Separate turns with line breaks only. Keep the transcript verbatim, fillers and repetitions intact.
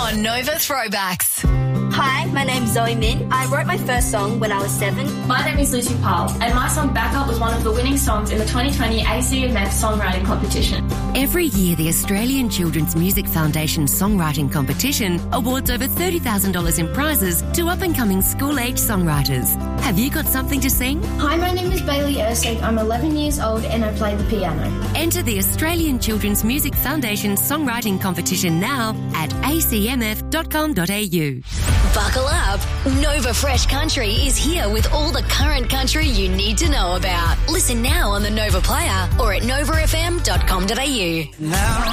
on Nova Throwbacks.
Hi, my name's Zoe Min. I wrote my first song when I was seven.
My name is Lucy Powell, and my song Back Up was one of the winning songs in the twenty twenty A C M F Songwriting Competition.
Every year, the Australian Children's Music Foundation Songwriting Competition awards over thirty thousand dollars in prizes to up-and-coming school-age songwriters. Have you got something to sing?
Hi, my name is Bailey Ersig. I'm eleven years old and I play the piano.
Enter the Australian Children's Music Foundation Songwriting Competition now at a c m f dot com dot a u.
Buckle up. Nova Fresh Country is here with all the current country you need to know about. Listen now on the Nova Player or at nova f m dot com dot a u. Now